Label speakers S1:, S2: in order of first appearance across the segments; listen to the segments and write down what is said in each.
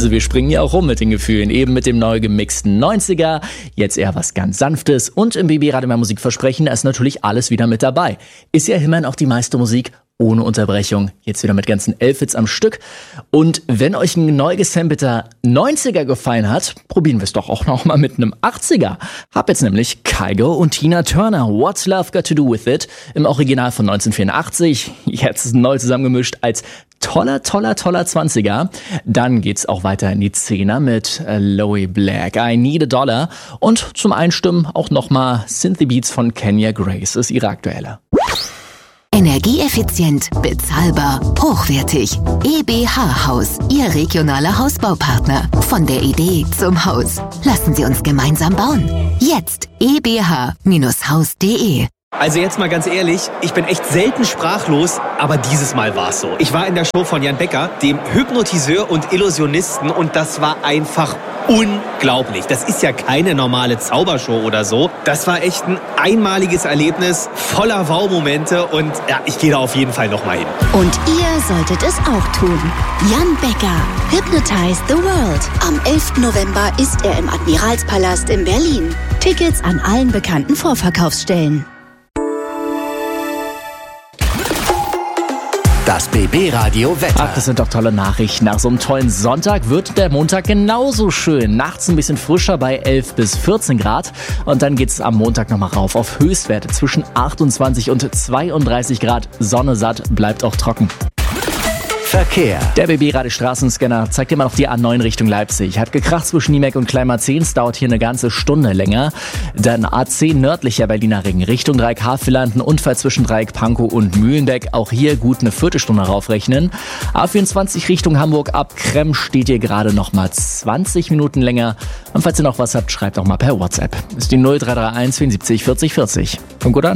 S1: Also wir springen ja auch rum mit den Gefühlen, eben mit dem neu gemixten 90er, jetzt eher was ganz Sanftes und im BB-Radio mehr Musikversprechen ist natürlich alles wieder mit dabei. Ist ja immerhin auch die meiste Musik ohne Unterbrechung, jetzt wieder mit ganzen 11 Hits am Stück. Und wenn euch ein neu gesampelter 90er gefallen hat, probieren wir es doch auch noch mal mit einem 80er. Hab jetzt nämlich Kygo und Tina Turner, What's Love Got to Do With It, im Original von 1984, jetzt neu zusammengemischt als toller 20er. Dann geht's auch weiter in die 10er mit Loey Black, I Need a Dollar. Und zum Einstimmen auch nochmal Synthy Beats von Kenya Grace, ist ihre aktuelle.
S2: Energieeffizient, bezahlbar, hochwertig. EBH Haus, Ihr regionaler Hausbaupartner. Von der Idee zum Haus. Lassen Sie uns gemeinsam bauen. Jetzt ebh-haus.de.
S3: Also jetzt mal ganz ehrlich, ich bin echt selten sprachlos, aber dieses Mal war's so. Ich war in der Show von Jan Becker, dem Hypnotiseur und Illusionisten, und das war einfach unglaublich. Das ist ja keine normale Zaubershow oder so. Das war echt ein einmaliges Erlebnis, voller Wow-Momente, und ja, ich gehe da auf jeden Fall nochmal hin.
S2: Und ihr solltet es auch tun. Jan Becker, Hypnotize the World. Am 11. November ist er im Admiralspalast in Berlin. Tickets an allen bekannten Vorverkaufsstellen.
S4: Das BB-Radio Wetter.
S1: Ach, das sind doch tolle Nachrichten. Nach so einem tollen Sonntag wird der Montag genauso schön. Nachts ein bisschen frischer bei 11 bis 14 Grad. Und dann geht's am Montag nochmal rauf auf Höchstwerte zwischen 28 und 32 Grad. Sonne satt, bleibt auch trocken.
S4: Verkehr.
S1: Der BB-Radio Straßenscanner zeigt immer noch die A9 Richtung Leipzig. Hat gekracht zwischen Niemek und Kleinmarzehn. Es dauert hier eine ganze Stunde länger. Dann A10 nördlicher Berliner Ring Richtung Dreieck Havelland. Ein Unfall zwischen Dreieck Pankow und Mühlenbeck. Auch hier gut eine Viertelstunde raufrechnen. A24 Richtung Hamburg ab Kremm steht hier gerade noch mal 20 Minuten länger. Und falls ihr noch was habt, schreibt auch mal per WhatsApp. Ist die 0331 74 40 40. Kommt gut an.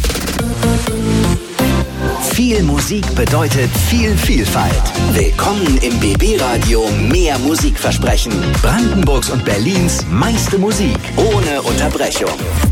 S4: Viel Musik bedeutet viel Vielfalt. Willkommen im BB-Radio Mehr Musikversprechen. Brandenburgs und Berlins meiste Musik ohne Unterbrechung.